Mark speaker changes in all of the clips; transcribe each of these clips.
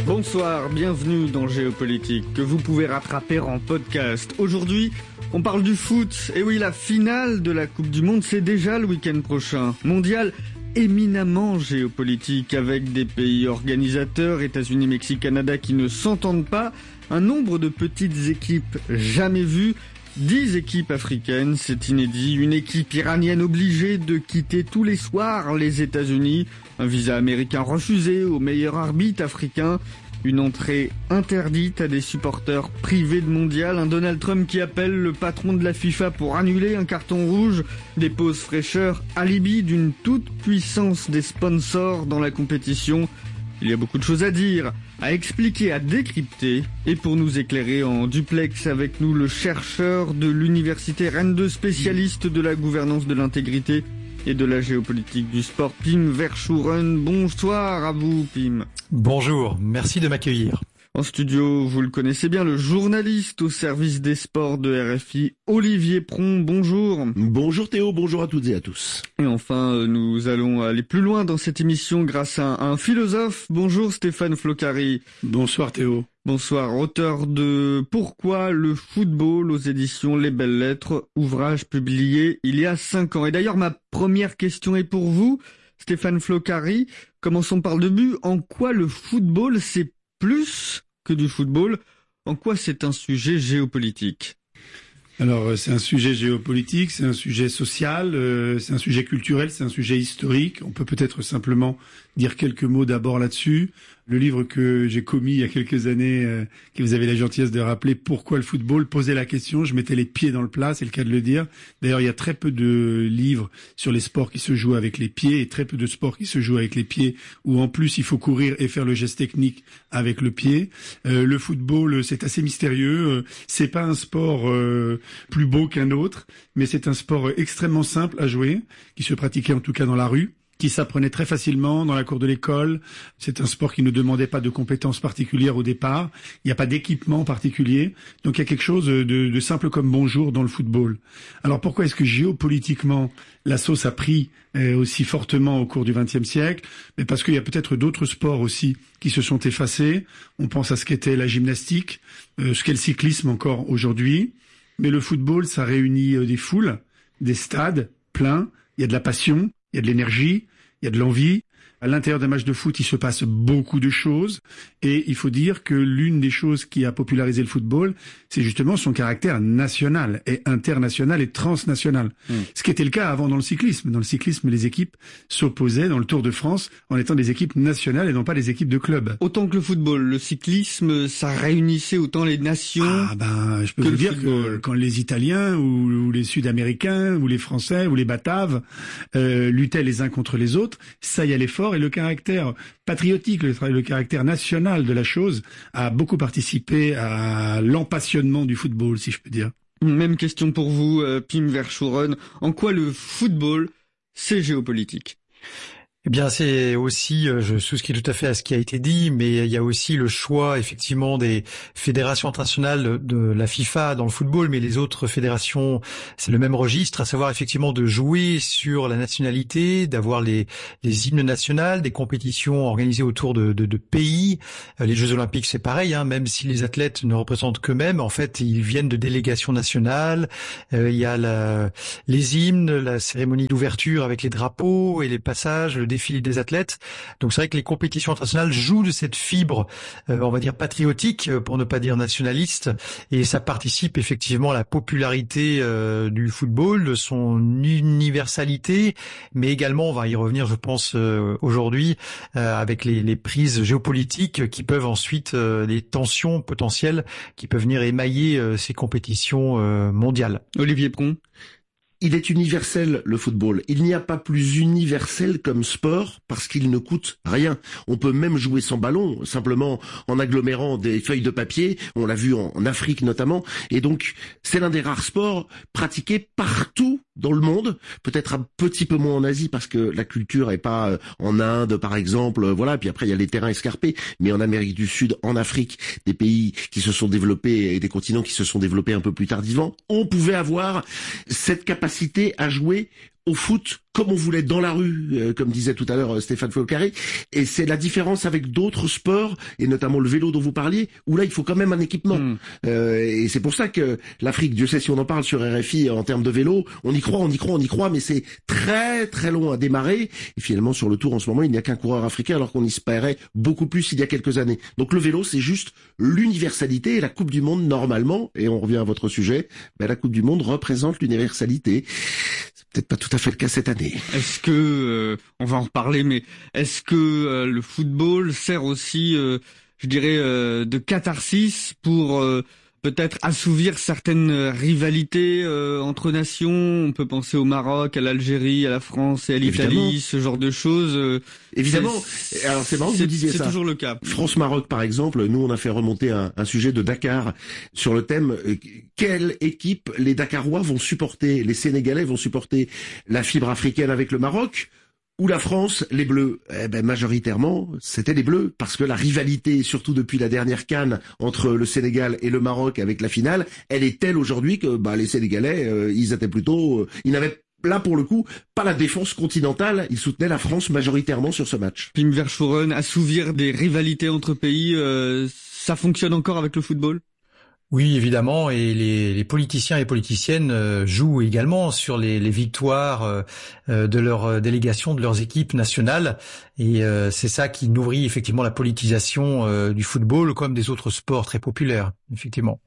Speaker 1: Bonsoir, bienvenue dans Géopolitique, que vous pouvez rattraper en podcast. Aujourd'hui, on parle du foot. Et oui, la finale de la Coupe du Monde, c'est déjà le week-end prochain. Mondial éminemment géopolitique, avec des pays organisateurs, États-Unis, Mexique, Canada, qui ne s'entendent pas. Un nombre de petites équipes jamais vues. 10 équipes africaines, c'est inédit. Une équipe iranienne obligée de quitter tous les soirs les États-Unis. Un visa américain refusé au meilleur arbitre africain. Une entrée interdite à des supporters privés de mondial. Un Donald Trump qui appelle le patron de la FIFA pour annuler un carton rouge. Des pauses fraîcheurs, alibi d'une toute puissance des sponsors dans la compétition. Il y a beaucoup de choses à dire, à expliquer, à décrypter. Et pour nous éclairer en duplex avec nous, le chercheur de l'université Rennes 2, spécialiste de la gouvernance de l'intégrité et de la géopolitique du sport, Pim Verschuren. Bonsoir à vous, Pim.
Speaker 2: Bonjour, merci de m'accueillir.
Speaker 1: En studio, vous le connaissez bien, le journaliste au service des sports de RFI, Olivier Pron. Bonjour.
Speaker 3: Bonjour Théo, bonjour à toutes et à tous.
Speaker 1: Et enfin, nous allons aller plus loin dans cette émission grâce à un philosophe. Bonjour Stéphane Floccari.
Speaker 4: Bonsoir Théo.
Speaker 1: Bonsoir, auteur de Pourquoi le football aux éditions Les Belles Lettres, ouvrage publié il y a 5 ans. Et d'ailleurs, ma première question est pour vous, Stéphane Floccari. Commençons par le début. En quoi le football, c'est plus que du football? En quoi c'est un sujet géopolitique?
Speaker 4: Alors, c'est un sujet géopolitique, c'est un sujet social, c'est un sujet culturel, c'est un sujet historique. On peut peut-être simplement dire quelques mots d'abord là-dessus. Le livre que j'ai commis il y a quelques années, que vous avez la gentillesse de rappeler, Pourquoi le football, posait la question, je mettais les pieds dans le plat, c'est le cas de le dire. D'ailleurs, il y a très peu de livres sur les sports qui se jouent avec les pieds et très peu de sports qui se jouent avec les pieds où en plus il faut courir et faire le geste technique avec le pied. Le football, c'est assez mystérieux. C'est pas un sport plus beau qu'un autre, mais c'est un sport extrêmement simple à jouer, qui se pratiquait en tout cas dans la rue, qui s'apprenait très facilement dans la cour de l'école. C'est un sport qui ne demandait pas de compétences particulières au départ. Il n'y a pas d'équipement particulier. Donc il y a quelque chose de simple comme bonjour dans le football. Alors pourquoi est-ce que géopolitiquement la sauce a pris aussi fortement au cours du XXe siècle? Mais parce qu'il y a peut-être d'autres sports aussi qui se sont effacés. On pense à ce qu'était la gymnastique, ce qu'est le cyclisme encore aujourd'hui. Mais le football, ça réunit des foules, des stades pleins. Il y a de la passion. Il y a de l'énergie, il y a de l'envie. À l'intérieur d'un match de foot, il se passe beaucoup de choses. Et il faut dire que l'une des choses qui a popularisé le football, c'est justement son caractère national et international et transnational. Ce qui était le cas avant dans le cyclisme. Dans le cyclisme, les équipes s'opposaient dans le Tour de France en étant des équipes nationales et non pas des équipes de clubs.
Speaker 1: Autant que le football, le cyclisme, ça réunissait autant les nations.
Speaker 4: Je peux vous dire que quand les Italiens ou les Sud-Américains ou les Français ou les Bataves luttaient les uns contre les autres, ça y allait fort. Et le caractère patriotique, le caractère national de la chose a beaucoup participé à l'empassionnement du football, si je peux dire.
Speaker 1: Même question pour vous, Pim Verschuren. En quoi le football, c'est géopolitique?
Speaker 2: Eh bien, c'est aussi, je souscris tout à fait à ce qui a été dit, mais il y a aussi le choix, effectivement, des fédérations internationales de la FIFA dans le football, mais les autres fédérations, c'est le même registre, à savoir, effectivement, de jouer sur la nationalité, d'avoir les hymnes nationaux, des compétitions organisées autour de pays. Les Jeux Olympiques, c'est pareil, même si les athlètes ne représentent qu'eux-mêmes, en fait, ils viennent de délégations nationales. Il y a les hymnes, la cérémonie d'ouverture avec les drapeaux et les passages, le défilé des athlètes. Donc c'est vrai que les compétitions internationales jouent de cette fibre, on va dire patriotique, pour ne pas dire nationaliste, et ça participe effectivement à la popularité du football, de son universalité, mais également, on va y revenir, je pense, aujourd'hui, avec les prises géopolitiques qui peuvent ensuite, les tensions potentielles qui peuvent venir émailler ces compétitions mondiales.
Speaker 1: Olivier Pron.
Speaker 3: Il est universel, le football. Il n'y a pas plus universel comme sport parce qu'il ne coûte rien. On peut même jouer sans ballon, simplement en agglomérant des feuilles de papier. On l'a vu en Afrique notamment. Et donc, c'est l'un des rares sports pratiqués partout dans le monde. Peut-être un petit peu moins en Asie parce que la culture est pas en Inde, par exemple. Voilà. Puis après, il y a les terrains escarpés. Mais en Amérique du Sud, en Afrique, des pays qui se sont développés et des continents qui se sont développés un peu plus tardivement, on pouvait avoir cette capacité à jouer au foot comme on voulait dans la rue, comme disait tout à l'heure Stéphane Foucault-Carré. Et c'est la différence avec d'autres sports, et notamment le vélo dont vous parliez, où là il faut quand même un équipement. Et c'est pour ça que l'Afrique, Dieu sait si on en parle sur RFI en termes de vélo, on y croit, mais c'est très très long à démarrer. Et finalement sur le Tour en ce moment, il n'y a qu'un coureur africain, alors qu'on y espérait beaucoup plus il y a quelques années. Donc le vélo, c'est juste l'universalité, et la Coupe du Monde normalement, et on revient à votre sujet, la Coupe du Monde représente l'universalité. Peut-être pas tout à fait le cas cette année.
Speaker 1: Est-ce que, on va en reparler, mais est-ce que le football sert aussi, je dirais, de catharsis pour peut-être assouvir certaines rivalités entre nations? On peut penser au Maroc, à l'Algérie, à la France et à l'Italie, ce genre de choses.
Speaker 3: Évidemment. Alors c'est marrant que vous disiez ça.
Speaker 1: C'est toujours le cas.
Speaker 3: France-Maroc par exemple, nous on a fait remonter un sujet de Dakar sur le thème quelle équipe les Dakarois vont supporter, les Sénégalais vont supporter, la fibre africaine avec le Maroc ou la France, les Bleus. Majoritairement, c'était les Bleus, parce que la rivalité, surtout depuis la dernière CAN entre le Sénégal et le Maroc avec la finale, elle est telle aujourd'hui que les Sénégalais, ils étaient plutôt, ils n'avaient là pour le coup pas la défense continentale, ils soutenaient la France majoritairement sur ce match.
Speaker 1: Pim Verschuren, assouvir des rivalités entre pays, ça fonctionne encore avec le football?
Speaker 2: Oui, évidemment, et les politiciens et politiciennes jouent également sur les victoires de leurs délégations, de leurs équipes nationales, et c'est ça qui nourrit effectivement la politisation du football comme des autres sports très populaires, effectivement.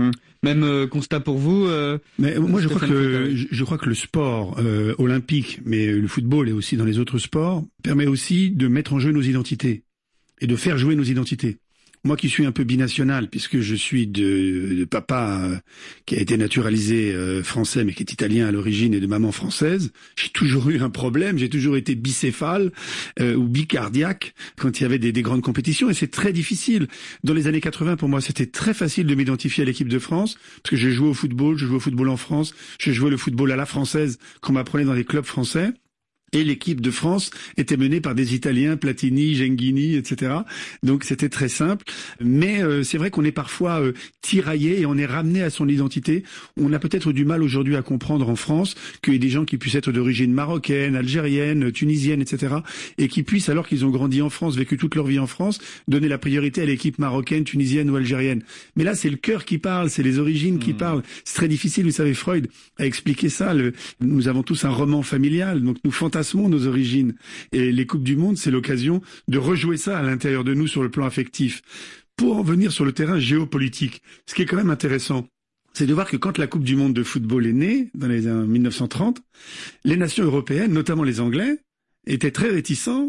Speaker 1: Même constat pour vous.
Speaker 4: Mais moi, je crois que le sport olympique, mais le football et aussi dans les autres sports, permet aussi de mettre en jeu nos identités et de faire jouer nos identités. Moi qui suis un peu binational, puisque je suis de papa qui a été naturalisé français mais qui est italien à l'origine et de maman française, j'ai toujours eu un problème, j'ai toujours été bicéphale ou bicardiaque quand il y avait des grandes compétitions, et c'est très difficile. Dans les années 80, pour moi, c'était très facile de m'identifier à l'équipe de France, parce que je jouais au football en France, je jouais le football à la française qu'on m'apprenait dans les clubs français. Et l'équipe de France était menée par des Italiens, Platini, Genghini, etc. Donc c'était très simple. Mais c'est vrai qu'on est parfois tiraillé et on est ramené à son identité. On a peut-être du mal aujourd'hui à comprendre en France qu'il y ait des gens qui puissent être d'origine marocaine, algérienne, tunisienne, etc. et qui puissent, alors qu'ils ont grandi en France, vécu toute leur vie en France, donner la priorité à l'équipe marocaine, tunisienne ou algérienne. Mais là, c'est le cœur qui parle, c'est les origines qui parlent. C'est très difficile, vous savez, Freud a expliqué ça. Nous avons tous un roman familial, donc nous fantasmons nos origines, et les Coupes du Monde, c'est l'occasion de rejouer ça à l'intérieur de nous sur le plan affectif. Pour en venir sur le terrain géopolitique, ce qui est quand même intéressant, c'est de voir que quand la Coupe du Monde de football est née, dans les années 1930, les nations européennes, notamment les Anglais, étaient très réticentes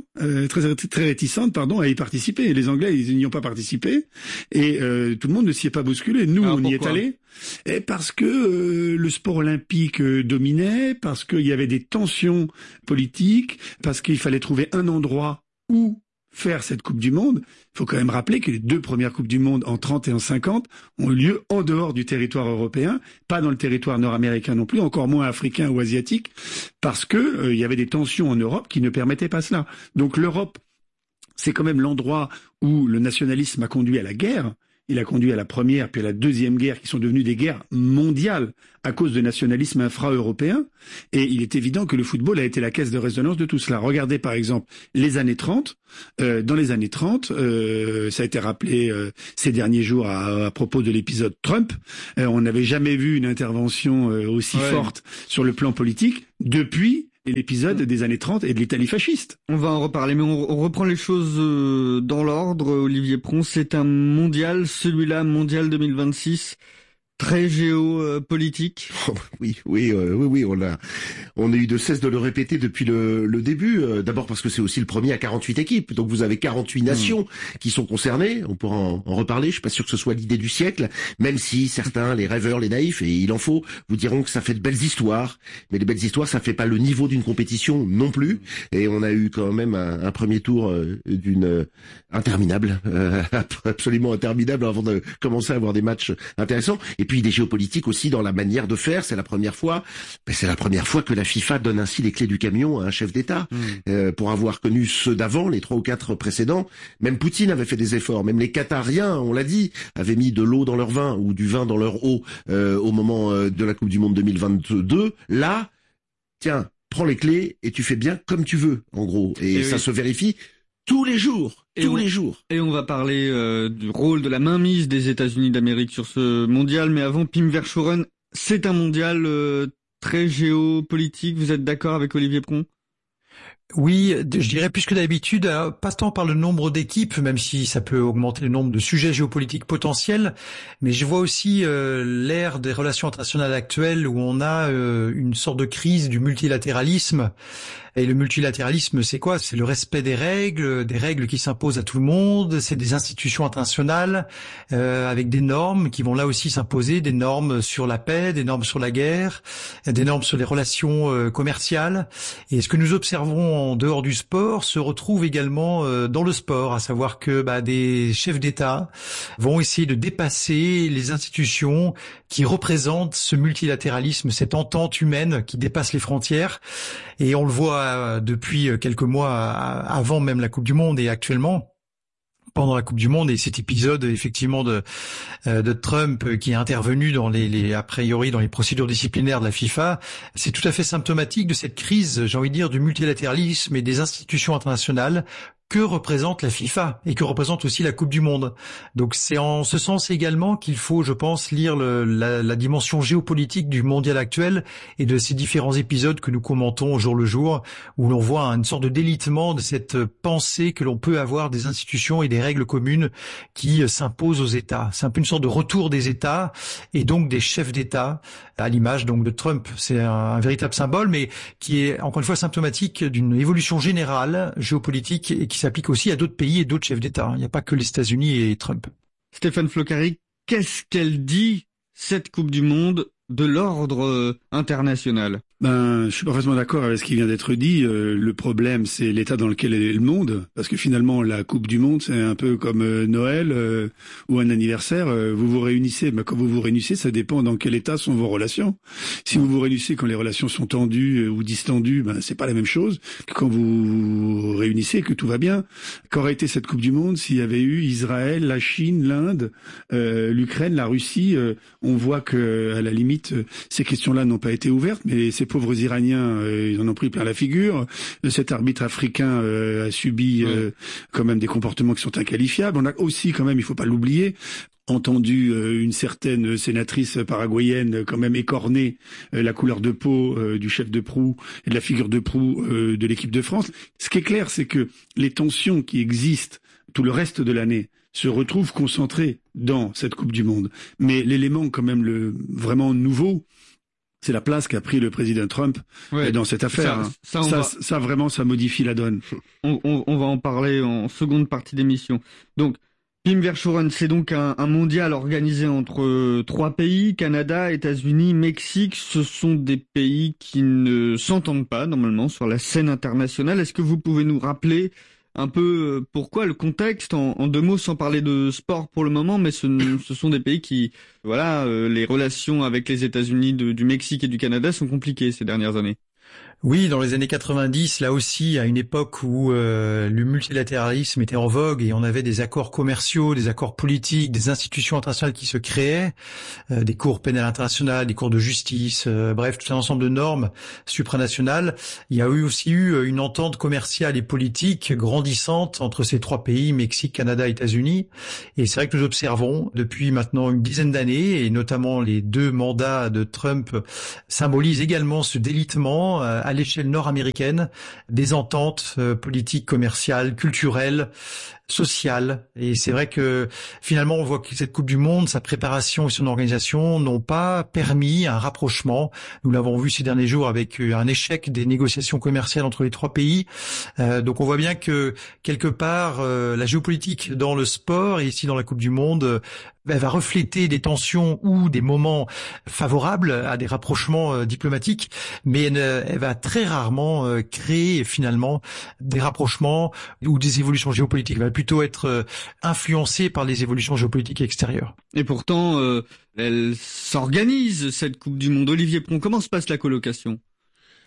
Speaker 4: à y participer. Et les Anglais, ils n'y ont pas participé, et tout le monde ne s'y est pas bousculé. Nous, on y est allés. Et parce que le sport olympique dominait, parce qu'il y avait des tensions politiques, parce qu'il fallait trouver un endroit où faire cette Coupe du Monde. Il faut quand même rappeler que les deux premières Coupes du Monde en 30 et en 50 ont eu lieu en dehors du territoire européen, pas dans le territoire nord-américain non plus, encore moins africain ou asiatique, parce que il y avait des tensions en Europe qui ne permettaient pas cela. Donc l'Europe, c'est quand même l'endroit où le nationalisme a conduit à la guerre. Il a conduit à la première puis à la deuxième guerre, qui sont devenues des guerres mondiales à cause de nationalisme infra-européen. Et il est évident que le football a été la caisse de résonance de tout cela. Regardez par exemple les années 30. Dans les années 30, ça a été rappelé ces derniers jours à propos de l'épisode Trump. On n'avait jamais vu une intervention aussi forte sur le plan politique depuis l'épisode des années 30 et de l'Italie fasciste.
Speaker 1: On va en reparler, mais on reprend les choses dans l'ordre. Olivier Pron, c'est un mondial, celui-là, mondial 2026, très géopolitique.
Speaker 3: Oui, on a eu de cesse de le répéter depuis le début. D'abord parce que c'est aussi le premier à 48 équipes. Donc vous avez 48 nations qui sont concernées. On pourra en reparler. Je suis pas sûr que ce soit l'idée du siècle, même si certains, les rêveurs, les naïfs, et il en faut, vous diront que ça fait de belles histoires. Mais les belles histoires, ça fait pas le niveau d'une compétition non plus. Et on a eu quand même un premier tour d'une interminable, absolument interminable, avant de commencer à avoir des matchs intéressants. Et puis des géopolitiques aussi dans la manière de faire. C'est la première fois que la FIFA donne ainsi les clés du camion à un chef d'État. Pour avoir connu ceux d'avant, les 3 ou 4 précédents, même Poutine avait fait des efforts. Même les Qatariens, on l'a dit, avaient mis de l'eau dans leur vin ou du vin dans leur eau au moment de la Coupe du Monde 2022. Là, tiens, prends les clés et tu fais bien comme tu veux, en gros. Et ça se vérifie tous les jours. Les jours.
Speaker 1: Et on va parler du rôle de la mainmise des États-Unis d'Amérique sur ce mondial. Mais avant, Pim Verschuren, c'est un mondial très géopolitique. Vous êtes d'accord avec Olivier Pron ?
Speaker 2: Oui, je dirais plus que d'habitude, pas tant par le nombre d'équipes, même si ça peut augmenter le nombre de sujets géopolitiques potentiels, mais je vois aussi l'ère des relations internationales actuelles où on a une sorte de crise du multilatéralisme. Et le multilatéralisme, c'est quoi ? C'est le respect des règles qui s'imposent à tout le monde, c'est des institutions internationales avec des normes qui vont là aussi s'imposer, des normes sur la paix, des normes sur la guerre, des normes sur les relations commerciales. Et ce que nous observons en dehors du sport se retrouve également dans le sport, à savoir que des chefs d'État vont essayer de dépasser les institutions qui représentent ce multilatéralisme, cette entente humaine qui dépasse les frontières. Et on le voit depuis quelques mois avant même la Coupe du Monde et actuellement pendant la Coupe du Monde, et cet épisode effectivement de Trump qui est intervenu dans a priori dans les procédures disciplinaires de la FIFA, c'est tout à fait symptomatique de cette crise, j'ai envie de dire, du multilatéralisme et des institutions internationales que représente la FIFA et que représente aussi la Coupe du Monde. Donc c'est en ce sens également qu'il faut, je pense, lire la dimension géopolitique du mondial actuel et de ces différents épisodes que nous commentons au jour le jour, où l'on voit une sorte de délitement de cette pensée que l'on peut avoir des institutions et des règles communes qui s'imposent aux États. C'est un peu une sorte de retour des États et donc des chefs d'État, à l'image donc de Trump. C'est un véritable symbole, mais qui est encore une fois symptomatique d'une évolution générale géopolitique et qui s'applique aussi à d'autres pays et d'autres chefs d'État. Il n'y a pas que les États-Unis et Trump.
Speaker 1: Stéphane Floccari, qu'est-ce qu'elle dit, cette Coupe du Monde, de l'ordre international ?
Speaker 4: Je suis parfaitement d'accord avec ce qui vient d'être dit. Le problème, c'est l'état dans lequel est le monde, parce que finalement, la Coupe du Monde, c'est un peu comme Noël ou un anniversaire. Vous vous réunissez, quand vous vous réunissez, ça dépend dans quel état sont vos relations. Si vous vous réunissez quand les relations sont tendues ou distendues, c'est pas la même chose que quand vous vous réunissez et que tout va bien. Qu'aurait été cette Coupe du Monde s'il y avait eu Israël, la Chine, l'Inde, l'Ukraine, la Russie? On voit que, à la limite, ces questions-là n'ont pas été ouvertes, mais ces pauvres Iraniens, ils en ont pris plein la figure. Cet arbitre africain a subi quand même des comportements qui sont inqualifiables. On a aussi, quand même, il faut pas l'oublier, entendu une certaine sénatrice paraguayenne quand même écorner la couleur de peau du chef de proue et de la figure de proue de l'équipe de France. Ce qui est clair, c'est que les tensions qui existent tout le reste de l'année se retrouvent concentrées dans cette Coupe du Monde. Mais l'élément quand même vraiment nouveau, c'est la place qu'a pris le président Trump dans cette affaire. Ça vraiment, ça modifie la donne.
Speaker 1: On va en parler en seconde partie d'émission. Donc, Pim Verschuren, c'est donc un mondial organisé entre 3 pays, Canada, États-Unis, Mexique. Ce sont des pays qui ne s'entendent pas normalement sur la scène internationale. Est-ce que vous pouvez nous rappeler un peu pourquoi, le contexte, en 2 mots, sans parler de sport pour le moment, mais ce sont des pays qui, les relations avec les États-Unis du Mexique et du Canada sont compliquées ces dernières années.
Speaker 2: Oui, dans les années 90, là aussi, à une époque où le multilatéralisme était en vogue et on avait des accords commerciaux, des accords politiques, des institutions internationales qui se créaient, des cours pénales internationales, des cours de justice, bref, tout un ensemble de normes supranationales. Il y a aussi eu une entente commerciale et politique grandissante entre ces 3 pays, Mexique, Canada, États-Unis. Et c'est vrai que nous observons depuis maintenant une dizaine d'années, et notamment les 2 mandats de Trump symbolisent également ce délitement à l'échelle nord-américaine, des ententes politiques, commerciales, culturelles, sociales. Et c'est vrai que finalement, on voit que cette Coupe du Monde, sa préparation et son organisation n'ont pas permis un rapprochement. Nous l'avons vu ces derniers jours avec un échec des négociations commerciales entre les 3 pays. Donc on voit bien que quelque part, la géopolitique dans le sport et ici dans la Coupe du Monde, elle va refléter des tensions ou des moments favorables à des rapprochements diplomatiques, mais elle va très rarement créer finalement des rapprochements ou des évolutions géopolitiques. Elle va plutôt être influencée par les évolutions géopolitiques extérieures.
Speaker 1: Et pourtant, elle s'organise, cette Coupe du Monde. Olivier Pron, comment se passe la colocation ?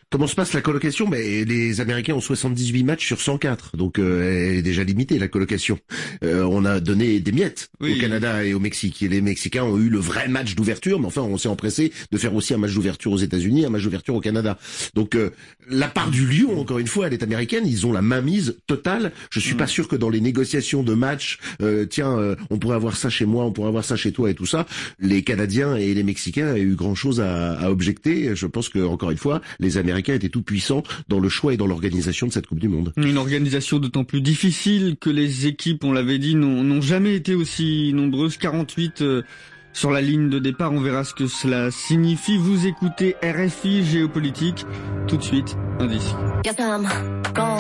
Speaker 3: Comment se passe la colocation? Les Américains ont 78 matchs sur 104, donc elle est déjà limitée la colocation. On a donné des miettes au Canada et au Mexique. Et les Mexicains ont eu le vrai match d'ouverture, mais enfin on s'est empressé de faire aussi un match d'ouverture aux États-Unis, un match d'ouverture au Canada. Donc la part du lion, encore une fois, elle est américaine. Ils ont la mainmise totale. Je suis pas sûr que dans les négociations de match, on pourrait avoir ça chez moi, on pourrait avoir ça chez toi et tout ça. Les Canadiens et les Mexicains aient eu grand chose à objecter. Je pense que encore une fois, les Américains étaient tout puissants dans le choix et dans l'organisation de cette Coupe du Monde.
Speaker 1: Une organisation d'autant plus difficile que les équipes, on l'avait dit, n'ont jamais été aussi nombreuses. 48 sur la ligne de départ. On verra ce que cela signifie. Vous écoutez RFI Géopolitique. Tout de suite, indice.